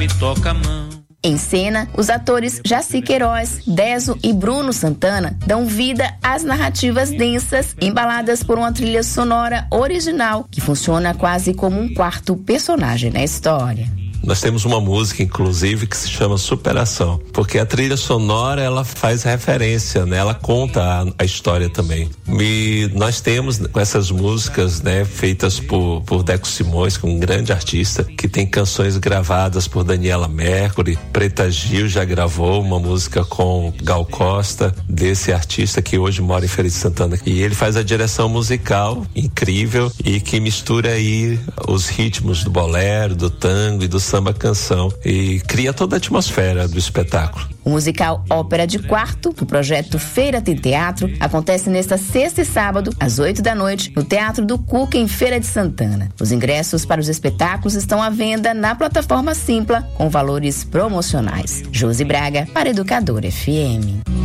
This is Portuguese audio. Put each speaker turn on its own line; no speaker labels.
Me toca a mão.
Em cena, os atores Jaci Queiroz, Deso e Bruno Santana dão vida às narrativas densas, embaladas por uma trilha sonora original, que funciona quase como um quarto personagem na história.
Nós temos uma música, inclusive, que se chama Superação, porque a trilha sonora, ela faz referência, né? Ela conta a história também. E nós temos com essas músicas, né, feitas por Deco Simões, que é um grande artista, que tem canções gravadas por Daniela Mercury. Preta Gil já gravou uma música com Gal Costa, desse artista que hoje mora em Feira de Santana. E ele faz a direção musical incrível e que mistura aí os ritmos do bolero, do tango e do samba canção e cria toda a atmosfera do espetáculo.
O musical Ópera de Quarto, do projeto Feira Tem Teatro, acontece nesta sexta e sábado, às 8h, no Teatro do Cuca, em Feira de Santana. Os ingressos para os espetáculos estão à venda na plataforma Simpla, com valores promocionais. Josi Braga, para Educador FM.